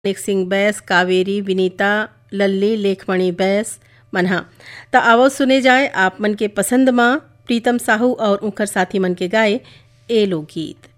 मानिक सिंह बैस, कावेरी, विनीता, लल्ली, लेखमणि बैस मनहा। त आवो सुने जाए आप मन के पसंद माँ प्रीतम साहू और उनकर साथी मन के गाए ए लोकगीत।